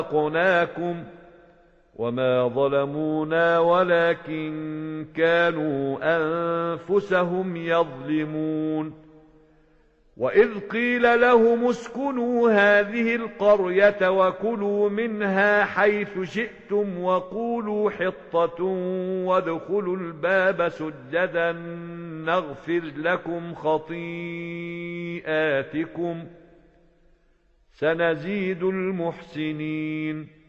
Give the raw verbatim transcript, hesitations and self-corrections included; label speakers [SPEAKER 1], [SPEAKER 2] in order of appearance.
[SPEAKER 1] خلقناكم وما ظلمونا ولكن كانوا أنفسهم يظلمون. وإذ قيل لهم اسكنوا هذه القرية وكلوا منها حيث شئتم وقولوا حطة وادخلوا الباب سجدا نغفر لكم خطيئاتكم سنزيد المحسنين.